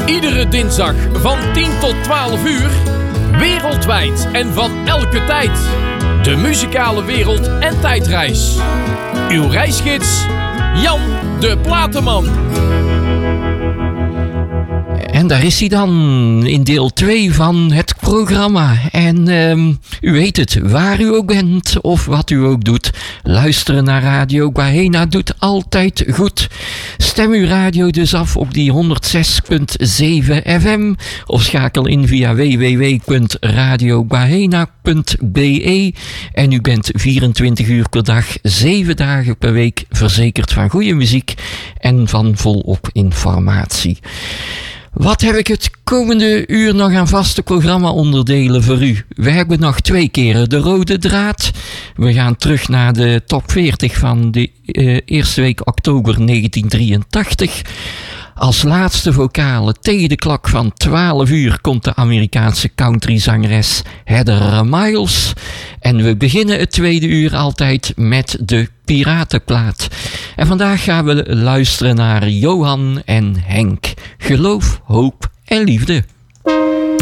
Iedere dinsdag van 10 tot 12 uur. Wereldwijd en van elke tijd. De muzikale wereld en tijdreis. Uw reisgids, Jan de Platenman. En daar is hij dan, in deel 2 van het programma. En u weet het, waar u ook bent of wat u ook doet. Luisteren naar Radio Guarena doet altijd goed. Stem uw radio dus af op die 106.7 FM. Of schakel in via www.radioguarena.be. En u bent 24 uur per dag, 7 dagen per week verzekerd van goede muziek en van volop informatie. Wat heb ik het komende uur nog aan vaste programma-onderdelen voor u? We hebben nog 2 keren de rode draad. We gaan terug naar de top 40 van de eerste week oktober 1983. Als laatste vocale tegen de klok van 12 uur komt de Amerikaanse countryzangeres Heather Miles. En we beginnen het tweede uur altijd met de piratenplaat. En vandaag gaan we luisteren naar Johan en Henk. Geloof, hoop en liefde.